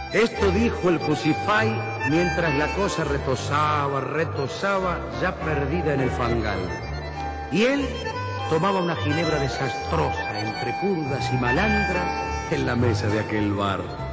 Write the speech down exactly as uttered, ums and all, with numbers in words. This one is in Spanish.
Esto dijo el Pusify mientras la cosa retosaba, retosaba, ya perdida en el fangal. Y él tomaba una ginebra desastrosa entre purgas y malandras en la mesa de aquel bar.